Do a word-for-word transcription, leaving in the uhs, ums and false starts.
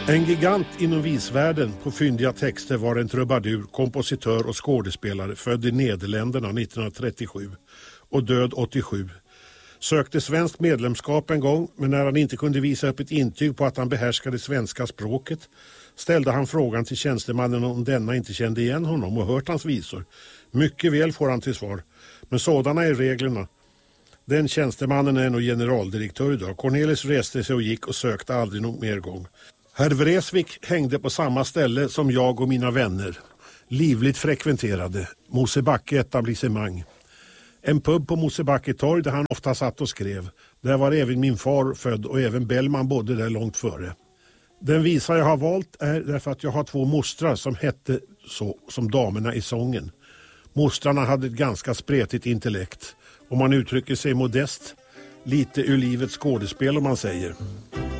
En gigant inom visvärlden på fyndiga texter var en trubadur, kompositör och skådespelare född i Nederländerna nittonhundratrettiosju och död åttiosju. Sökte svensk medlemskap en gång, men när han inte kunde visa upp ett intyg på att han behärskade svenska språket ställde han frågan till tjänstemannen om denna inte kände igen honom och hört hans visor. Mycket väl, får han till svar, men sådana är reglerna. Den tjänstemannen är nog generaldirektör idag. Cornelis reste sig och gick och sökte aldrig någon mer gång. Herr Vreeswijk hängde på samma ställe som jag och mina vänner. Livligt frekventerade. Mosebacke etablissemang. En pub på Mosebacke torg där han ofta satt och skrev. Där var även min far född och även Bellman bodde där långt före. Den visa jag har valt är därför att jag har två mostrar som hette så som damerna i sången. Mostrarna hade ett ganska spretigt intellekt. Om man uttrycker sig modest, lite ur livets skådespel om man säger.